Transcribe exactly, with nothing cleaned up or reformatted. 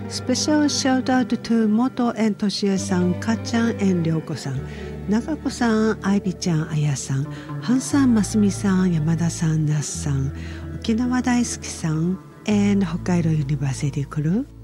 Special shout out to 元andとしえさん、かっちゃん and りょうこさん、ながこさん、あいびちゃん、あやさん、はんさん、ますみさん、山田さん、那須さん、沖縄大好きさん and 北海道ユニバーシティクルー